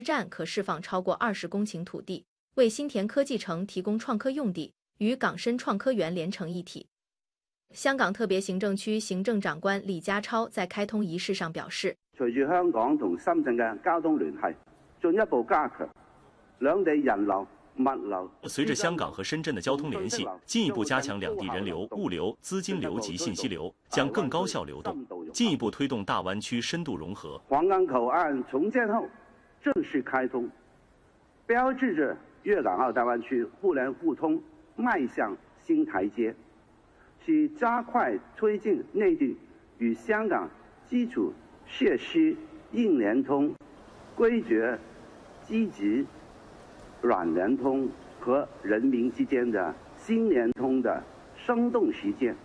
站可释放超过20公顷土地，为新田科技城提供创科用地，与港深创科园连成一体。香港特別行政區行政長官李家超在開通儀式上表示， 隨住香港同深圳嘅交通聯繫進一步加強，兩地人流、物流。 隨着香港和深圳的交通聯繫進一步加強兩地人流、物流、資金流及信息流，將更高效流動，進一步推動大灣區深度融合。 皇崗口岸重建後正式開通，標誌着粵港澳大灣區互聯互通邁向新台階。去加快推進內地與香港基礎設施硬聯通、規則積極軟聯通和人民之間的新聯通的生動實踐。